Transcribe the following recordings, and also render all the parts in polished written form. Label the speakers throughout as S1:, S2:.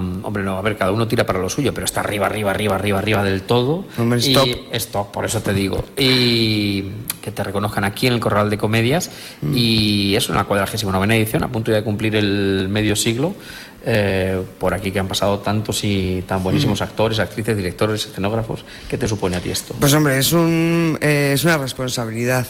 S1: Hombre, no, a ver, cada uno tira para lo suyo, pero está arriba del todo.
S2: Hombre,
S1: stop, por eso te digo. Y que te reconozcan aquí en el Corral de Comedias. Y eso, en la 49ª edición, a punto de cumplir el medio siglo. Por aquí que han pasado tantos y tan buenísimos actores, actrices, directores, escenógrafos. ¿Qué te supone a ti esto?
S2: Pues hombre, es una responsabilidad.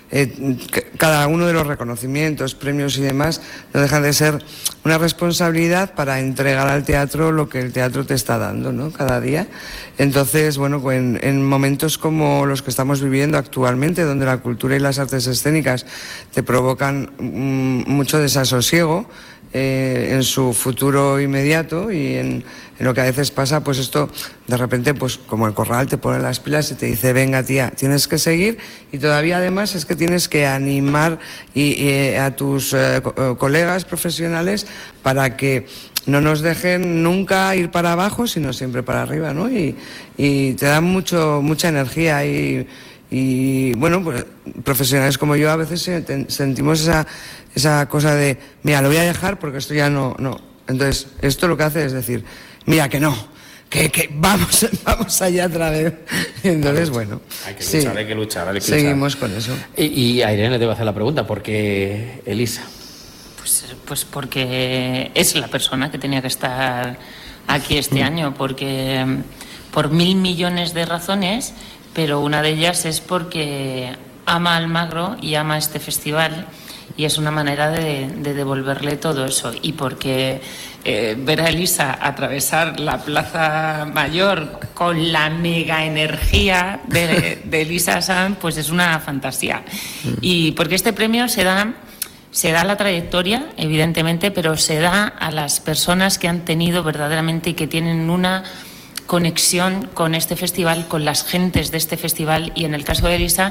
S2: Cada uno de los reconocimientos, premios y demás no dejan de ser una responsabilidad para entregar al teatro lo que el teatro te está dando, ¿no? Cada día. Entonces, bueno, en momentos como los que estamos viviendo actualmente, donde la cultura y las artes escénicas te provocan mucho desasosiego en su futuro inmediato y en lo que a veces pasa, pues esto de repente, pues como el Corral te pone las pilas y te dice, venga tía, tienes que seguir, y todavía además es que tienes que animar a tus colegas profesionales para que no nos dejen nunca ir para abajo, sino siempre para arriba, ¿no? Y te dan mucha energía y bueno, pues profesionales como yo a veces sentimos esa cosa de, mira, lo voy a dejar porque esto ya no. Entonces, esto lo que hace es decir, mira, que no, que vamos allá otra vez. Entonces, bueno.
S1: Hay que luchar.
S2: Seguimos con eso.
S1: Y a Irene te voy a hacer la pregunta, ¿por qué Elisa?
S3: Pues porque es la persona que tenía que estar aquí este año, porque por 1.000 millones de razones, pero una de ellas es porque ama Almagro y ama este festival, y es una manera de devolverle todo eso, y porque ver a Elisa atravesar la Plaza Mayor con la mega energía de Elisa Sanz, pues es una fantasía. Y porque este premio se da a la trayectoria, evidentemente, pero se da a las personas que han tenido verdaderamente y que tienen una conexión con este festival, con las gentes de este festival. Y en el caso de Elisa,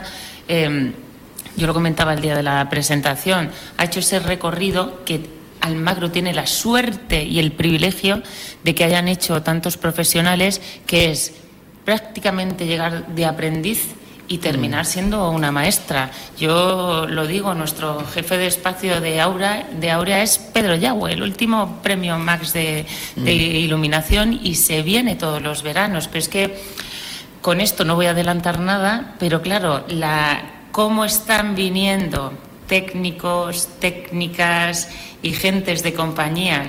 S3: yo lo comentaba el día de la presentación, ha hecho ese recorrido que Almagro tiene la suerte y el privilegio de que hayan hecho tantos profesionales, que es prácticamente llegar de aprendiz y terminar siendo una maestra. Yo lo digo, nuestro jefe de espacio de Áurea es Pedro Yagüe, el último premio Max de iluminación, y se viene todos los veranos. Pero es que con esto no voy a adelantar nada, pero claro, cómo están viniendo técnicos, técnicas y gentes de compañía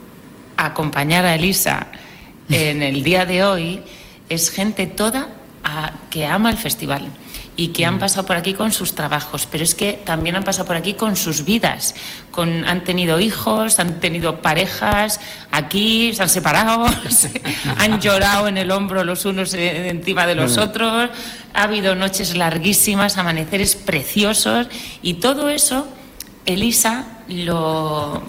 S3: a acompañar a Elisa en el día de hoy, es gente toda que ama el festival y que han pasado por aquí con sus trabajos, pero es que también han pasado por aquí con sus vidas, han tenido hijos, han tenido parejas, aquí se han separado, han llorado en el hombro los unos encima de los otros, ha habido noches larguísimas, amaneceres preciosos, y todo eso Elisa lo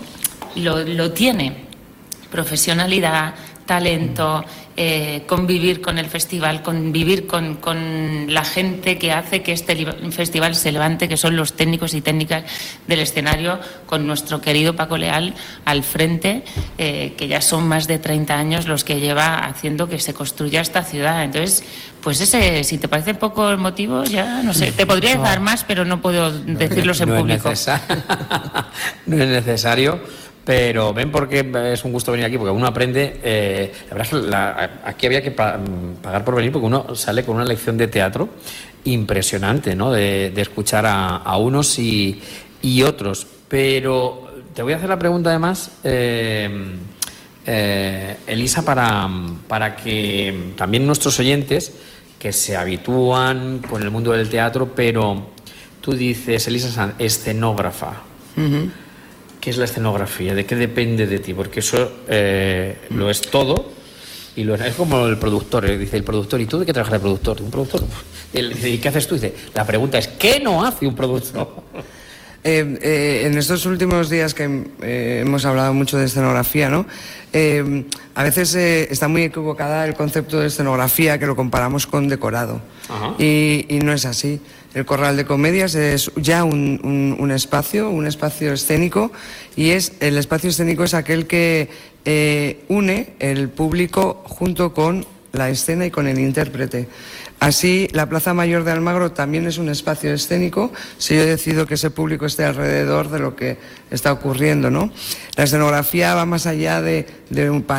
S3: tiene: profesionalidad, talento, convivir con el festival, convivir con la gente que hace que este festival se levante, que son los técnicos y técnicas del escenario, con nuestro querido Paco Leal al frente, que ya son más de 30 años los que lleva haciendo que se construya esta ciudad. Entonces, pues ese, si te parece poco el motivo, ya no sé, te podría dar más, pero no puedo decirlos en público.
S1: No es necesario. Pero ven, porque es un gusto venir aquí, porque uno aprende. La verdad es que aquí había que pagar por venir, porque uno sale con una lección de teatro impresionante, ¿no? De escuchar a unos y otros. Pero te voy a hacer la pregunta además, Elisa, para que también nuestros oyentes, que se habitúan con el mundo del teatro, pero tú dices, Elisa Sanz, escenógrafa. ¿Qué es la escenografía? ¿De qué depende de ti? Porque eso lo es todo, y es como el productor. Dice el productor, ¿y tú de qué trabajas el productor? ¿Un productor? ¿Y qué haces tú? Dice, la pregunta es, ¿qué no hace un productor?
S2: En estos últimos días que hemos hablado mucho de escenografía, ¿no? A veces está muy equivocada el concepto de escenografía, que lo comparamos con decorado. Y no es así. El Corral de Comedias es ya un espacio escénico, y el espacio escénico es aquel que une el público junto con la escena y con el intérprete. Así, la Plaza Mayor de Almagro también es un espacio escénico, si yo decido que ese público esté alrededor de lo que está ocurriendo, ¿no? La escenografía va más allá de un